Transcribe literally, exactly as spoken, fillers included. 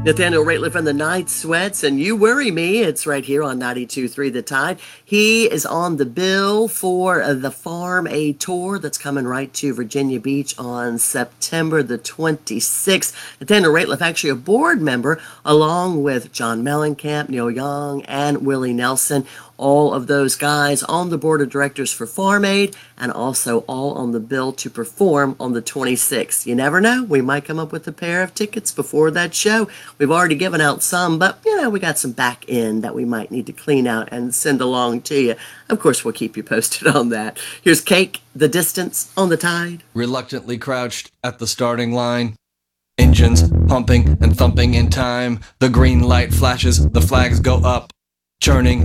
Nathaniel Rateliff and the Night Sweats, and You Worry Me. It's right here on ninety-two point three The Tide. He is on the bill for uh, the Farm Aid Tour that's coming right to Virginia Beach on September the twenty-sixth. Nathaniel Rateliff, actually a board member, along with John Mellencamp, Neil Young, and Willie Nelson. All of those guys on the board of directors for Farm Aid, and also all on the bill to perform on the twenty-sixth. You never know, we might come up with a pair of tickets before that show. We've already given out some, but you know, we got some back end that we might need to clean out and send along to you. Of course, we'll keep you posted on that. Here's Cake, The Distance on the Tide. Reluctantly crouched at the starting line. Engines pumping and thumping in time. The green light flashes, the flags go up. Churning